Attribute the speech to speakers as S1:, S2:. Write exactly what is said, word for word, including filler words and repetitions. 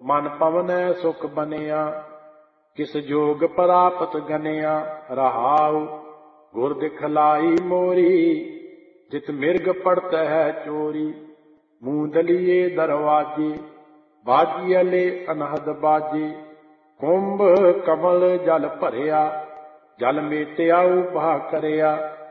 S1: ਮਨ ਪਵਨੈ ਸੁਖ ਬਨਿਆ। ਕਿਸ ਜੋਗ ਪ੍ਰਾਪਤ ਗਨਿਆ ਰਹਾਉ। ਗੁਰ ਦਿਖਲਾਈ ਮੋਰੀ ਜਿਤ ਮਿਰਗ ਪੜਤ ਹੈ ਚੋਰੀ। ਮੂੰਦਲੀਏ ਦਰਵਾਜੇ ਬਾਜੀਅਲੇ ਅਨਹਦ ਬਾਜੇ। ਕੁੰਭ ਕਮਲ ਜਲ ਭਰਿਆ ਜਲ ਮੇਟਿਆ ਉਭਾ ਕਰਿਆ।